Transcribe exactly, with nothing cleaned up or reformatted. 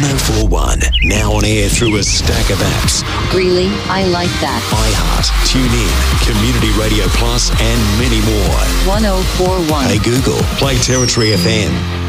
one oh four one, now on air through a stack of apps. Really? I like that. iHeart, TuneIn, Community Radio Plus, and many more. one oh four one. Hey Google, play Territory F M.